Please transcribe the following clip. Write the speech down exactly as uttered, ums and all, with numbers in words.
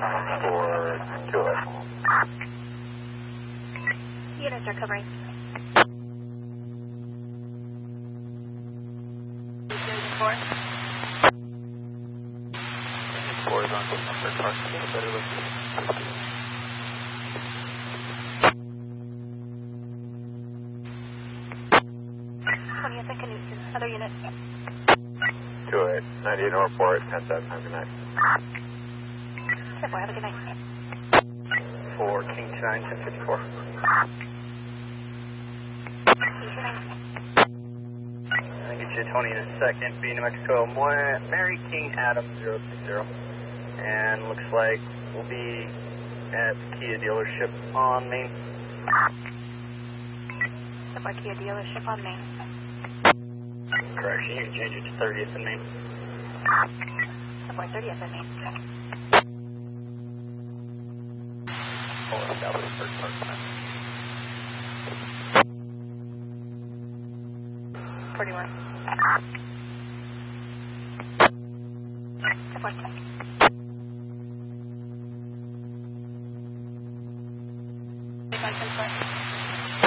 for to it. Units are covering. Four. Four is on number car. Better look. twentieth and Knutson. Other units. To it. ninety-eight Northport, ten seven, have a good night. ten four, have a good night. For King two nine, ten fifty-four. I'll get you Tony in a second. B New Mexico, Mary King Adam zero six zero. And looks like we'll be at the Kia dealership on Main. ten four, Kia dealership on Main. Correction, you can change it to thirtieth and Main. ten four, thirtieth and Main. Oh, that was the first part. forty-one. ten four, ten. ten four.